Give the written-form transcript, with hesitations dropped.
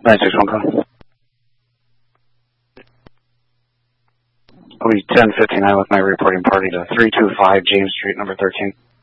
961 call. I'll be 1059 with my reporting party to 325 James Street, number 13.